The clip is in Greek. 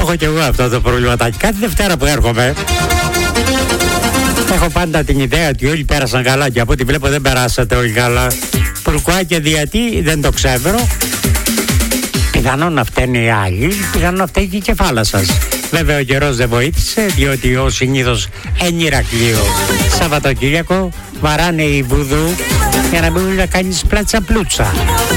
έχω κι εγώ αυτό το προβληματάκι. Κάθε Δευτέρα που έρχομαι, έχω πάντα την ιδέα ότι όλοι πέρασαν καλά και από ό,τι βλέπω δεν περάσατε όλοι καλά. Pourquoi και γιατί δεν το ξέρω. Πιθανόν να φταίνει οι άλλοι, πιθανόν να φταίει και η κεφάλα σας. Βέβαια ο καιρός δεν βοήθησε, διότι ως συνήθως εν Ηρακλείο Σαββατοκύριακο βαράνε οι βουδού για να μην να κάνεις πλάτσα πλούτσα.